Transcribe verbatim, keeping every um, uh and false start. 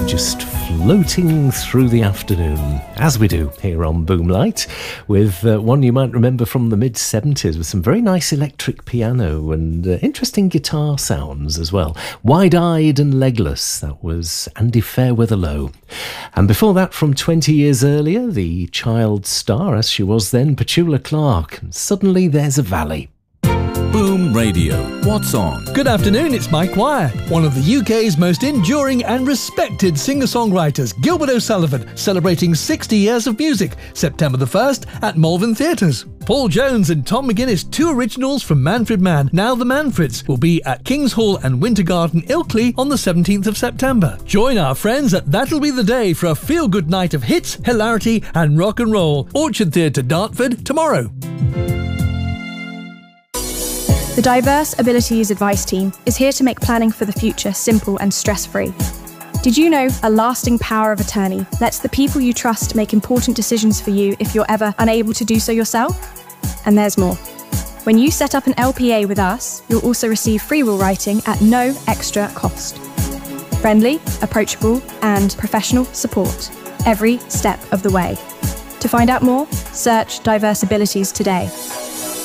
just floating through the afternoon, as we do here on Boomlight, with uh, one you might remember from the mid seventies, with some very nice electric piano and uh, interesting guitar sounds as well. Wide-Eyed and Legless, that was Andy Fairweather Low. And before that, from twenty years earlier, the child star, as she was then, Petula Clark, and Suddenly There's a Valley. Boom Radio. What's on? Good afternoon, it's Mike Wire. One of the U K's most enduring and respected singer-songwriters, Gilbert O'Sullivan, celebrating sixty years of music, September the first at Malvern Theatres. Paul Jones and Tom McGuinness, two originals from Manfred Mann, now the Manfreds, will be at King's Hall and Winter Garden, Ilkley on the seventeenth of September. Join our friends at That'll Be the Day for a feel-good night of hits, hilarity and rock and roll. Orchard Theatre, Dartford, tomorrow. The Diverse Abilities Advice Team is here to make planning for the future simple and stress-free. Did you know a lasting power of attorney lets the people you trust make important decisions for you if you're ever unable to do so yourself? And there's more. When you set up an L P A with us, you'll also receive free will writing at no extra cost. Friendly, approachable, and professional support every step of the way. To find out more, search Diverse Abilities today.